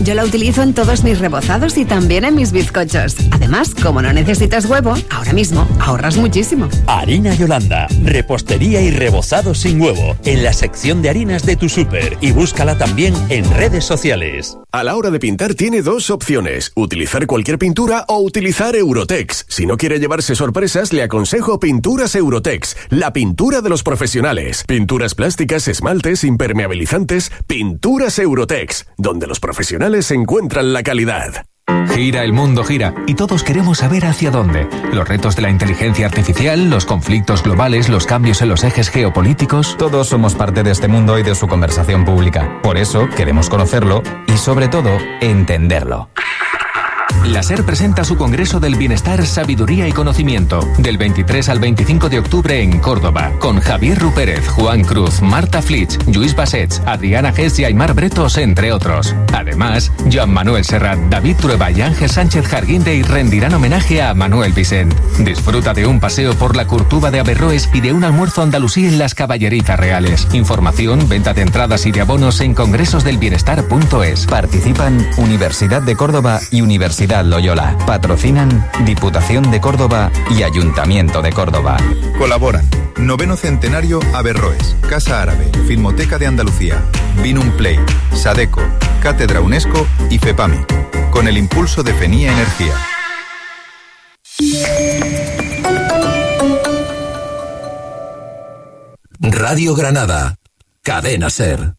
Yo la utilizo en todos mis rebozados y también en mis bizcochos. Además, como no necesitas huevo, ahora mismo ahorras muchísimo. Harina Yolanda, repostería y rebozado sin huevo, en la sección de harinas de tu súper, y búscala también en redes sociales. A la hora de pintar tiene dos opciones, utilizar cualquier pintura o utilizar Eurotex. Si no quiere llevarse sorpresas, le aconsejo Pinturas Eurotex, la pintura de los profesionales. Pinturas plásticas, esmaltes, impermeabilizantes, Pinturas Eurotex, donde los profesionales encuentran la calidad. Gira, el mundo gira, y todos queremos saber hacia dónde. Los retos de la inteligencia artificial, los conflictos globales, los cambios en los ejes geopolíticos. Todos somos parte de este mundo y de su conversación pública. Por eso queremos conocerlo y, sobre todo, entenderlo. La SER presenta su Congreso del Bienestar, Sabiduría y Conocimiento, del 23 al 25 de octubre en Córdoba, con Javier Rupérez, Juan Cruz, Marta Flitsch, Lluís Bassets, Adriana Gess y Aymar Bretos, entre otros. Además, Joan Manuel Serrat, David Trueba y Ángel Sánchez Jarguindey rendirán homenaje a Manuel Vicent. Disfruta de un paseo por la Curtuba de Averroes y de un almuerzo andalusí en las Caballerizas Reales. Información, venta de entradas y de abonos en congresosdelbienestar.es. Participan Universidad de Córdoba y Universidad Loyola. Patrocinan Diputación de Córdoba y Ayuntamiento de Córdoba. Colaboran 9º Centenario Averroes, Casa Árabe, Filmoteca de Andalucía, Vinum Play, Sadeco, Cátedra UNESCO y FEPAMI, con el impulso de FENIA Energía. Radio Granada, Cadena SER.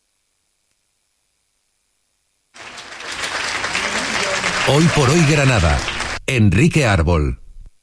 Hoy por hoy Granada, Enrique Árbol.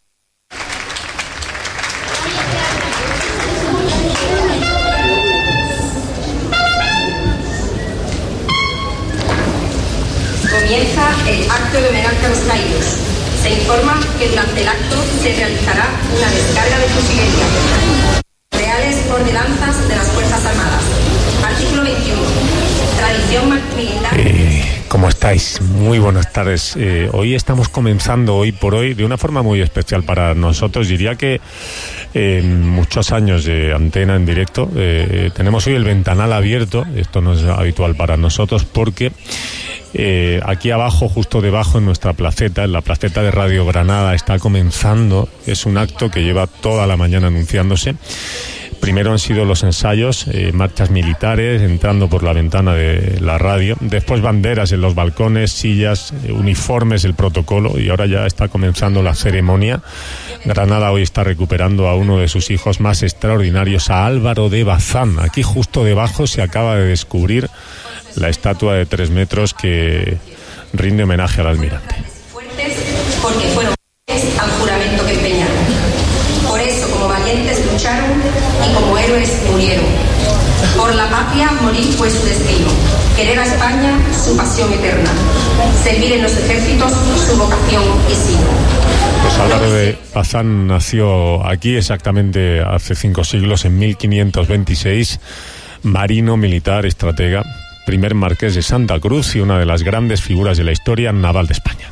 Comienza el acto de homenaje a los caídos. Se informa que durante el acto se realizará una descarga de fusilería. Reales ordenanzas de las Fuerzas Armadas. Artículo 21. Tradición militar. ¿Cómo estáis? Muy buenas tardes. Hoy estamos comenzando, hoy por hoy, de una forma muy especial para nosotros. Diría que muchos años de antena en directo. Tenemos hoy el ventanal abierto. Esto no es habitual para nosotros porque aquí abajo, justo debajo en nuestra placeta, en la placeta de Radio Granada, está comenzando. Es un acto que lleva toda la mañana anunciándose. Primero han sido los ensayos, marchas militares, entrando por la ventana de la radio. Después banderas en los balcones, sillas, uniformes, el protocolo. Y ahora ya está comenzando la ceremonia. Granada hoy está recuperando a uno de sus hijos más extraordinarios, a Álvaro de Bazán. Aquí justo debajo se acaba de descubrir la estatua de 3 metros que rinde homenaje al almirante. Fuertes porque fueron fieles al juramento que empeñaron. Por eso, como valientes lucharon y como héroes murieron. Por la patria morir fue su destino. Querer a España, su pasión eterna. Servir en los ejércitos, su vocación y signo. Pues Álvaro de Bazán nació aquí exactamente hace 5 siglos, en 1526. Marino, militar, estratega, primer marqués de Santa Cruz y una de las grandes figuras de la historia naval de España.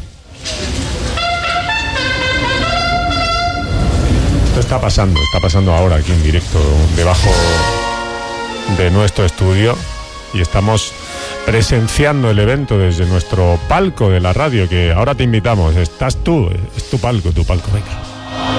Esto está pasando ahora aquí en directo, debajo de nuestro estudio, y estamos presenciando el evento desde nuestro palco de la radio, que ahora te invitamos. Estás tú, es tu palco, venga.